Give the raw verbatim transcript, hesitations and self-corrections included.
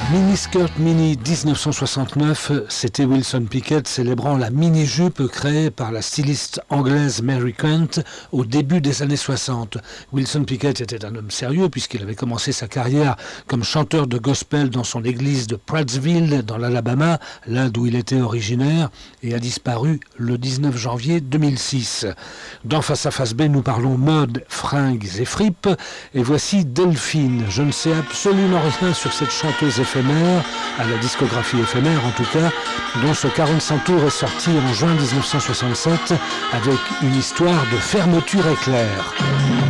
Miniskirt Mini dix-neuf cent soixante-neuf, c'était Wilson Pickett célébrant la mini-jupe créée par la styliste anglaise Mary Kent au début des années soixante. Wilson Pickett était un homme sérieux puisqu'il avait commencé sa carrière comme chanteur de gospel dans son église de Prattsville dans l'Alabama, là d'où il était originaire, et a disparu le dix-neuf janvier deux mille six. Dans Face à Face B, nous parlons mode, fringues et fripes, et voici Delphine. Je ne sais absolument rien sur cette chanteuse éphémère, à la discographie éphémère en tout cas, dont ce quarante-cinq tours est sorti en juin dix-neuf cent soixante-sept avec une histoire de fermeture éclair.